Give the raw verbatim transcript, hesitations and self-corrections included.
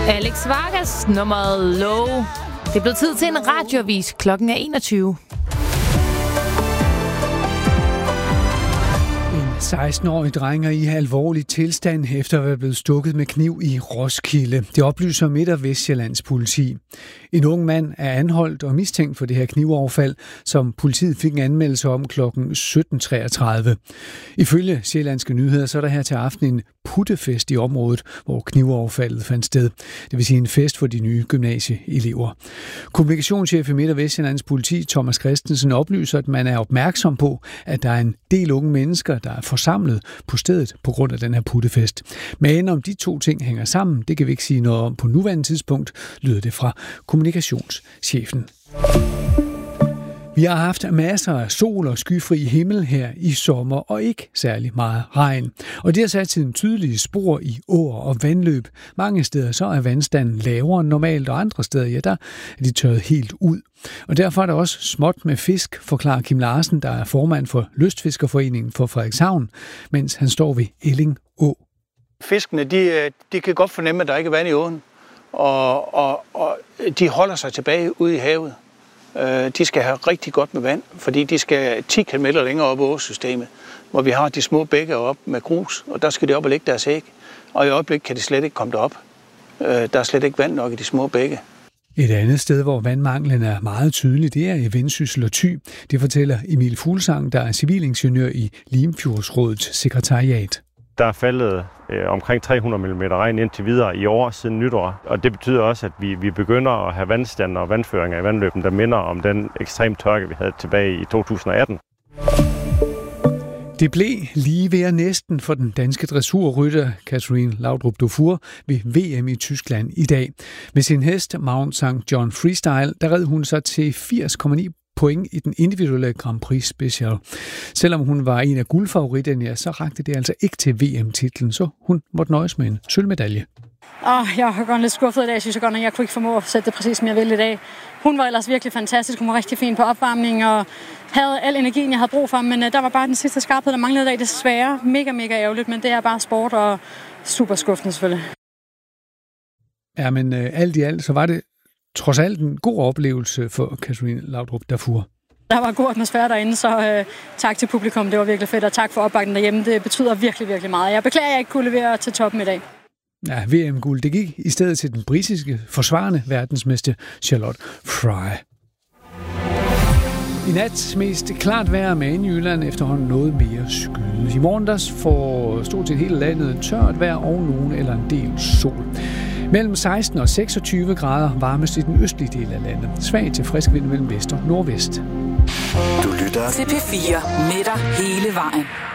Alex Vargas, nummeret Low. Det er blevet tid til en radioavis. Klokken er enogtyve. seksten-årig dreng er i alvorlig tilstand efter at være blevet stukket med kniv i Roskilde. Det oplyser Midt- og Vestsjællands politi. En ung mand er anholdt og mistænkt for det her knivoverfald, som politiet fik en anmeldelse om klokken sytten treogtredive. Ifølge Sjællandske Nyheder så er der her til aften en puttefest i området, hvor knivoverfaldet fandt sted. Det vil sige en fest for de nye gymnasieelever. Kommunikationschef i Midt- og Vestsjællands politi, Thomas Christensen, oplyser, at man er opmærksom på, at der er en del unge mennesker, der er forsamlet på stedet på grund af den her puttefest. Men om de to ting hænger sammen, det kan vi ikke sige noget om på nuværende tidspunkt, lyder det fra kommunikationschefen. Vi har haft masser af sol og skyfri himmel her i sommer, og ikke særlig meget regn. Og det har sat sine tydelige spor i åer og vandløb. Mange steder så er vandstanden lavere end normalt, og andre steder, ja, der er de tørret helt ud. Og derfor er der også småt med fisk, forklarer Kim Larsen, der er formand for Lystfiskerforeningen for Frederikshavn, mens han står ved Elling Å. Fiskene, de, de kan godt fornemme, at der ikke er vand i åen, og, og, og de holder sig tilbage ude i havet. De skal have rigtig godt med vand, fordi de skal ti kilometer længere op i åsystemet, hvor vi har de små bække op med grus, og der skal de op og lægge deres æg. Og i øjeblikket kan de slet ikke komme derop. Der er slet ikke vand nok i de små bække. Et andet sted, hvor vandmanglen er meget tydelig, det er i Vendsyssel og Thy. Det fortæller Emil Fuglsang, der er civilingeniør i Limfjordsrådets sekretariat. Der er faldet øh, omkring tre hundrede millimeter regn indtil videre i år siden nytår, og det betyder også, at vi, vi begynder at have vandstand og vandføringer i vandløben, der minder om den ekstrem tørke, vi havde tilbage i to tusind og atten. Det blev lige ved næsten for den danske dressurrytter Katrine Laudrup Dufour ved V M i Tyskland i dag. Med sin hest Mount Sankt John Freestyle, der red hun sig til firs komma ni point i den individuelle Grand Prix Special. Selvom hun var en af guldfavoritterne, ja, så rakte det altså ikke til V M-titlen, så hun måtte nøjes med en sølvmedalje. Oh, jeg har godt lidt skuffet i dag, synes jeg godt, at jeg kunne ikke formå at sætte det præcis, som jeg ville i dag. Hun var ellers virkelig fantastisk, hun var rigtig fin på opvarmning og havde al energien, jeg havde brug for, men uh, der var bare den sidste skarphed, der manglede i dag, desværre. Mega, mega ærgerligt, men det er bare sport og super skuffende selvfølgelig. Ja, men uh, alt i alt, så var det trods alt en god oplevelse for Katrine Laudrup Dufour. Der var god atmosfære derinde, så øh, tak til publikum, det var virkelig fedt, og tak for opbakningen derhjemme. Det betyder virkelig, virkelig meget. Jeg beklager, at jeg ikke kunne levere til toppen i dag. Ja, V M-guld, det gik i stedet til den britiske forsvarende verdensmester Charlotte Fry. I nat mest klart vejr med i Jylland, efterhånden noget mere skyde. I morgendags får stort set hele landet tørt vejr og nogen eller en del sol. Mellem seksten og seksogtyve grader varmest i den østlige del af landet. Svag til frisk vind mellem vest og nordvest. Du lytter til P fire med dig hele vejen.